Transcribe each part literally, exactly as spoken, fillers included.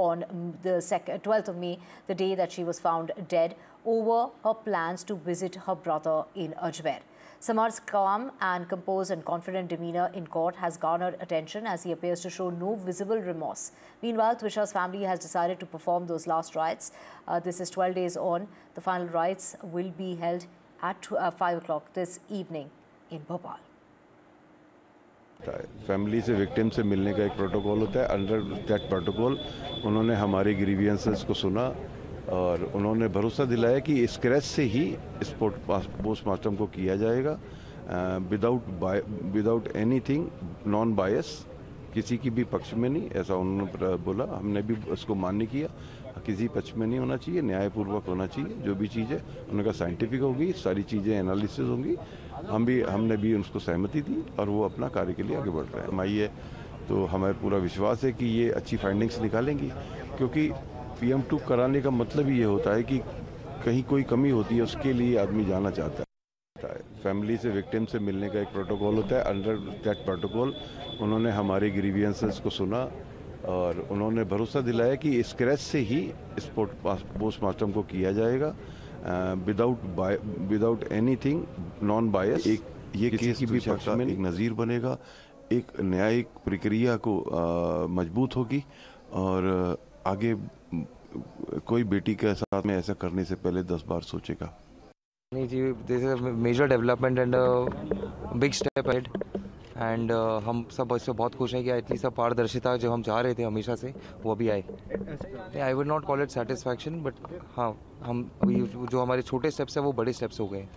on the twelfth of May, the day that she was found dead, over her plans to visit her brother in Ajmer. Samar's calm and composed and confident demeanour in court has garnered attention as he appears to show no visible remorse. Meanwhile, Twisha's family has decided to perform those last rites. Uh, this is twelve days on. The final rites will be held at uh, five o'clock this evening in Bhopal. Family से victim से मिलने का एक protocol होता है. Under that protocol उन्होंने हमारे grievances को सुना और उन्होंने भरोसा दिलाया कि स्क्रैच से ही पोस्टमार्टम को किया जाएगा, विदाउट विदाउट एनीथिंग, नॉन बायस, किसी की भी पक्ष में नहीं, ऐसा उन्होंने बोला. हमने भी उसको मान्य किया, किसी पक्ष में नहीं होना चाहिए, न्यायपूर्वक होना चाहिए. जो भी चीज़ है उन्होंने कहा साइंटिफिक होगी, सारी चीज़ें एनालिसिस होंगी. हम भी हमने भी उसको सहमति दी और वो अपना कार्य के लिए आगे बढ़ रहे हैं. माई है तो हमें पूरा विश्वास है कि ये अच्छी फाइंडिंग्स निकालेंगी, क्योंकि पी एम टू कराने का मतलब ही ये होता है कि कहीं कोई कमी होती है उसके लिए आदमी जाना चाहता है. फैमिली से विक्टिम से मिलने का एक प्रोटोकॉल होता है. अंडर दैट प्रोटोकॉल उन्होंने हमारे ग्रीवियंसेस को सुना और उन्होंने भरोसा दिलाया कि स्क्रैच से ही पोस्टमार्टम को किया जाएगा, विदाउट विदाउट एनीथिंग, नॉन बायस. एक ये केस की भी पक्ष में एक नज़ीर बनेगा, एक न्यायिक प्रक्रिया को आ, मजबूत होगी और आगे कोई बेटी के साथ में ऐसा करने से पहले दस बार सोचेगा. नहीं जी, this is a major development and big step ahead and हम सब इससे बहुत खुश हैं कि एटलीस्ट पारदर्शिता जो हम चाह रहे थे हमेशा से वो अभी आए. I would not call it satisfaction, but हाँ, हम अभी जो हमारे छोटे स्टेप्स हैं वो बड़े स्टेप्स हो गए.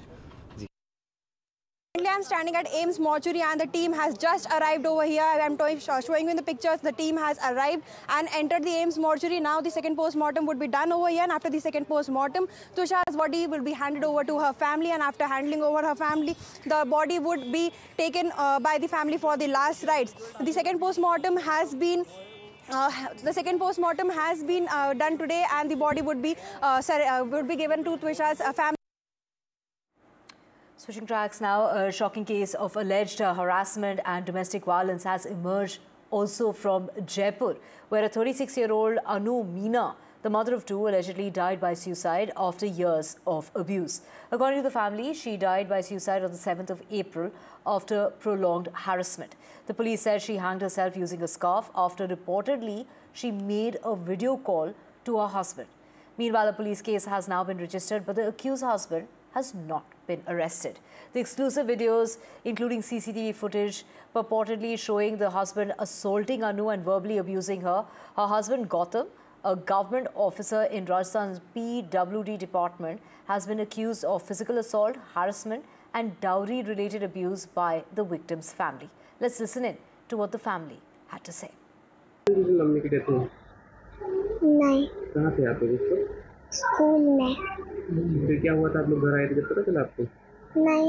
I'm standing at AIIMS mortuary and the team has just arrived over here. I'm showing you in the pictures. The team has arrived and entered the AIIMS mortuary. Now the second post-mortem would be done over here, and after the second post-mortem, Twisha's body will be handed over to her family, and after handing over her family, the body would be taken uh, by the family for the last rites. The second post-mortem has been Uh, the second post-mortem has been uh, done today, and the body would be uh, uh, would be given to Twisha's uh, family. Switching tracks now, a shocking case of alleged uh, harassment and domestic violence has emerged also from Jaipur, where a thirty-six-year-old Anu Meena, the mother of two, allegedly died by suicide after years of abuse. According to the family, she died by suicide on the seventh of April after prolonged harassment. The police said she hanged herself using a scarf after reportedly she made a video call to her husband. Meanwhile, a police case has now been registered, but the accused husband has not been arrested. The exclusive videos, including C C T V footage purportedly showing the husband assaulting Anu and verbally abusing her. Her husband Gautam, a government officer in Rajasthan's P W D department, has been accused of physical assault, harassment and dowry-related abuse by the victim's family. Let's listen in to what the family had to say. Mummy की death हुई? नहीं. कहाँ थे आप लोग? School में. फिर क्या हुआ था? आप लोग घर आए थे जब पता चला आपको? नहीं.